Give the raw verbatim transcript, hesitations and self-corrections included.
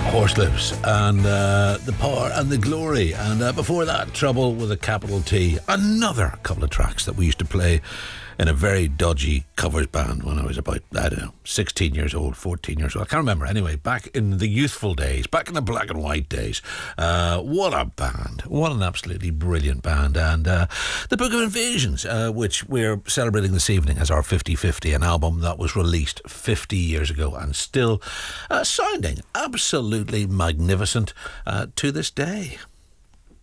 Horselips and uh, The Power and the Glory, and uh, before that, Trouble with a capital T. Another couple of tracks that we used to play in a very dodgy covers band when I was about, I don't know, sixteen years old, fourteen years old. I can't remember. Anyway, back in the youthful days, back in the black and white days. Uh, what a band. What an absolutely brilliant band. And uh, the Book of Invasions, uh, which we're celebrating this evening as our fifty fifty, an album that was released fifty years ago and still uh, sounding absolutely magnificent uh, to this day.